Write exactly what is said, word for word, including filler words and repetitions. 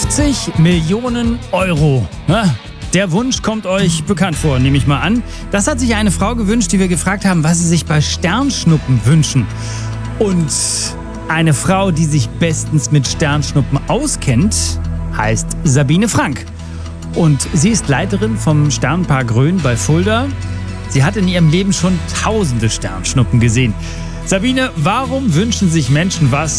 fünfzig Millionen Euro. Ja, der Wunsch kommt euch bekannt vor, nehme ich mal an. Das hat sich eine Frau gewünscht, die wir gefragt haben, was sie sich bei Sternschnuppen wünschen. Und eine Frau, die sich bestens mit Sternschnuppen auskennt, heißt Sabine Frank. Und sie ist Leiterin vom Sternpark Rhön bei Fulda. Sie hat in ihrem Leben schon tausende Sternschnuppen gesehen. Sabine, warum wünschen sich Menschen was